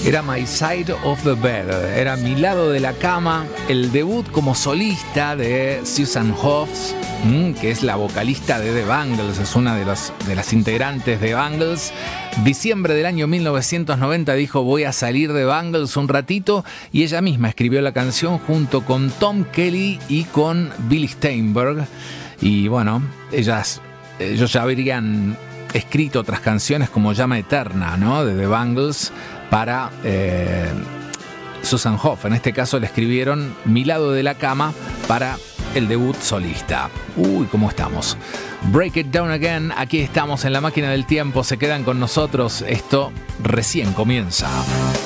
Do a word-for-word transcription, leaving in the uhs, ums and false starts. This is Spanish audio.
Era My Side of the Bed, era Mi lado de la cama, el debut como solista de Susan Hoff, que es la vocalista de The Bangles, es una de, los, de las integrantes de Bangles. Diciembre del año mil novecientos noventa dijo: voy a salir de Bangles un ratito, y ella misma escribió la canción junto con Tom Kelly y con Billy Steinberg. Y bueno, ellas, ellos ya habrían escrito otras canciones como Llama Eterna, ¿no?, de The Bangles, para eh, Susan Hoff. En este caso le escribieron Mi lado de la cama para el debut solista. Uy, ¿cómo estamos? Break It Down Again, aquí estamos en la máquina del tiempo, se quedan con nosotros, esto recién comienza.